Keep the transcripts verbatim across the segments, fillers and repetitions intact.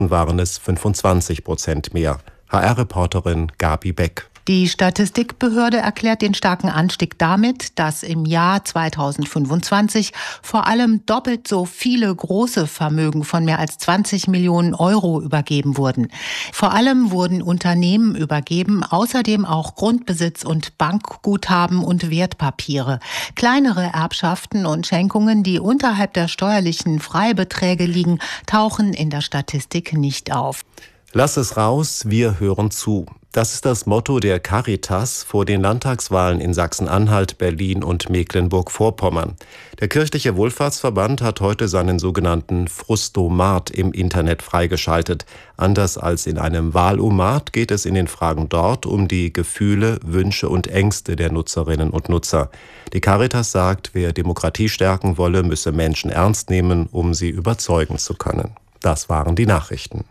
waren es fünfundzwanzig Prozent mehr. H R-Reporterin Gabi Beck. Die Statistikbehörde erklärt den starken Anstieg damit, dass im Jahr zweitausendfünfundzwanzig vor allem doppelt so viele große Vermögen von mehr als zwanzig Millionen Euro übergeben wurden. Vor allem wurden Unternehmen übergeben, außerdem auch Grundbesitz und Bankguthaben und Wertpapiere. Kleinere Erbschaften und Schenkungen, die unterhalb der steuerlichen Freibeträge liegen, tauchen in der Statistik nicht auf. Lass es raus, wir hören zu. Das ist das Motto der Caritas vor den Landtagswahlen in Sachsen-Anhalt, Berlin und Mecklenburg-Vorpommern. Der kirchliche Wohlfahrtsverband hat heute seinen sogenannten Frustomat im Internet freigeschaltet. Anders als in einem Wahlomat geht es in den Fragen dort um die Gefühle, Wünsche und Ängste der Nutzerinnen und Nutzer. Die Caritas sagt, wer Demokratie stärken wolle, müsse Menschen ernst nehmen, um sie überzeugen zu können. Das waren die Nachrichten.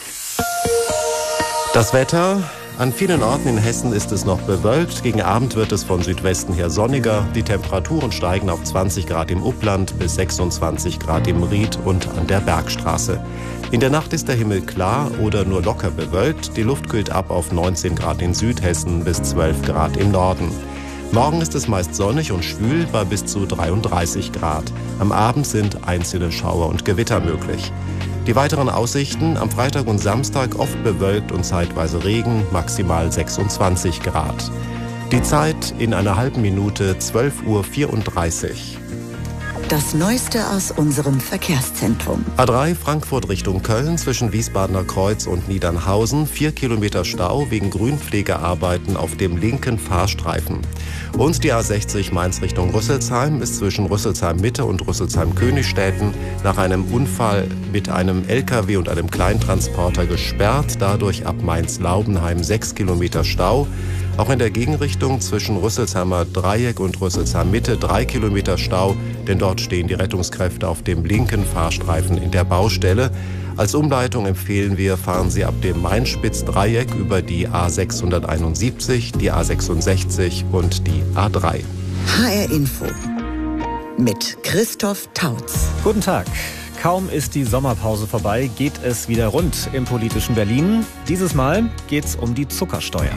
Das Wetter. An vielen Orten in Hessen ist es noch bewölkt. Gegen Abend wird es von Südwesten her sonniger. Die Temperaturen steigen auf zwanzig Grad im Upland bis sechsundzwanzig Grad im Ried und an der Bergstraße. In der Nacht ist der Himmel klar oder nur locker bewölkt. Die Luft kühlt ab auf neunzehn Grad in Südhessen bis zwölf Grad im Norden. Morgen ist es meist sonnig und schwül bei bis zu dreiunddreißig Grad. Am Abend sind einzelne Schauer und Gewitter möglich. Die weiteren Aussichten: am Freitag und Samstag oft bewölkt und zeitweise Regen, maximal sechsundzwanzig Grad. Die Zeit in einer halben Minute, zwölf Uhr vierunddreißig. Das Neueste aus unserem Verkehrszentrum. A drei Frankfurt Richtung Köln zwischen Wiesbadener Kreuz und Niedernhausen. Vier Kilometer Stau wegen Grünpflegearbeiten auf dem linken Fahrstreifen. Und die A sechzig Mainz Richtung Rüsselsheim ist zwischen Rüsselsheim Mitte und Rüsselsheim Königstetten nach einem Unfall mit einem L K W und einem Kleintransporter gesperrt. Dadurch ab Mainz-Laubenheim sechs Kilometer Stau. Auch in der Gegenrichtung zwischen Rüsselsheimer Dreieck und Rüsselsheim Mitte drei Kilometer Stau, denn dort stehen die Rettungskräfte auf dem linken Fahrstreifen in der Baustelle. Als Umleitung empfehlen wir, fahren Sie ab dem Mainspitz-Dreieck über die A sechshunderteinundsiebzig, die A sechsundsechzig und die A drei. H R Info mit Christoph Tautz. Guten Tag. Kaum ist die Sommerpause vorbei, geht es wieder rund im politischen Berlin. Dieses Mal geht es um die Zuckersteuer.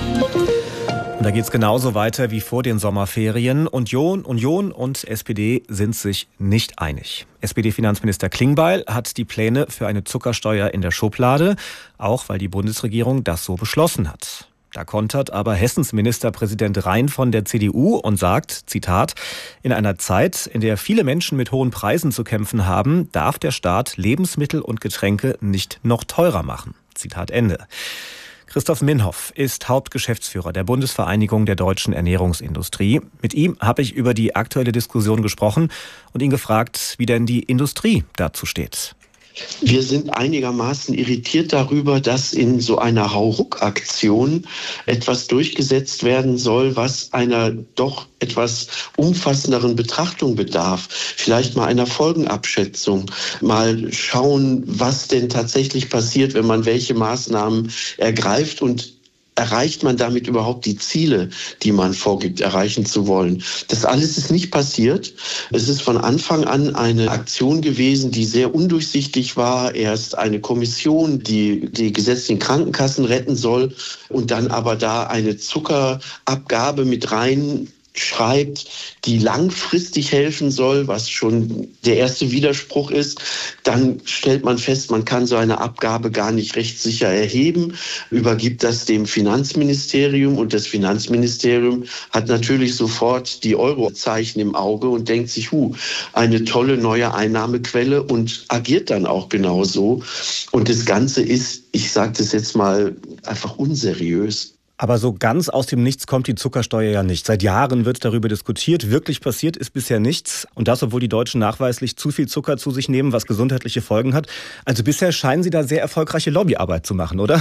Und da geht es genauso weiter wie vor den Sommerferien. Union, Union und S P D sind sich nicht einig. S P D-Finanzminister Klingbeil hat die Pläne für eine Zuckersteuer in der Schublade, auch weil die Bundesregierung das so beschlossen hat. Da kontert aber Hessens Ministerpräsident Rhein von der C D U und sagt, Zitat, in einer Zeit, in der viele Menschen mit hohen Preisen zu kämpfen haben, darf der Staat Lebensmittel und Getränke nicht noch teurer machen. Zitat Ende. Christoph Minhoff ist Hauptgeschäftsführer der Bundesvereinigung der deutschen Ernährungsindustrie. Mit ihm habe ich über die aktuelle Diskussion gesprochen und ihn gefragt, wie denn die Industrie dazu steht. Wir sind einigermaßen irritiert darüber, dass in so einer Hauruck-Aktion etwas durchgesetzt werden soll, was einer doch etwas umfassenderen Betrachtung bedarf. Vielleicht mal einer Folgenabschätzung, mal schauen, was denn tatsächlich passiert, wenn man welche Maßnahmen ergreift und erreicht man damit überhaupt die Ziele, die man vorgibt, erreichen zu wollen? Das alles ist nicht passiert. Es ist von Anfang an eine Aktion gewesen, die sehr undurchsichtig war. Erst eine Kommission, die die gesetzlichen Krankenkassen retten soll und dann aber da eine Zuckerabgabe mit rein schreibt, die langfristig helfen soll, was schon der erste Widerspruch ist. Dann stellt man fest, man kann so eine Abgabe gar nicht rechtssicher erheben, übergibt das dem Finanzministerium und das Finanzministerium hat natürlich sofort die Eurozeichen im Auge und denkt sich, hu, eine tolle neue Einnahmequelle und agiert dann auch genauso. Und das Ganze ist, ich sage das jetzt mal, einfach unseriös. Aber so ganz aus dem Nichts kommt die Zuckersteuer ja nicht. Seit Jahren wird darüber diskutiert. Wirklich passiert ist bisher nichts. Und das, obwohl die Deutschen nachweislich zu viel Zucker zu sich nehmen, was gesundheitliche Folgen hat. Also bisher scheinen Sie da sehr erfolgreiche Lobbyarbeit zu machen, oder?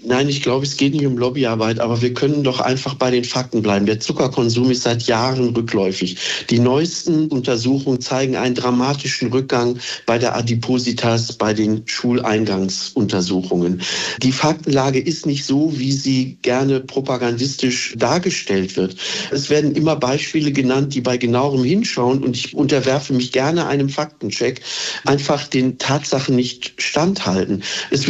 Nein, ich glaube, es geht nicht um Lobbyarbeit, aber wir können doch einfach bei den Fakten bleiben. Der Zuckerkonsum ist seit Jahren rückläufig. Die neuesten Untersuchungen zeigen einen dramatischen Rückgang bei der Adipositas, bei den Schuleingangsuntersuchungen. Die Faktenlage ist nicht so, wie sie gerne propagandistisch dargestellt wird. Es werden immer Beispiele genannt, die bei genauerem Hinschauen, und ich unterwerfe mich gerne einem Faktencheck, einfach den Tatsachen nicht standhalten. Es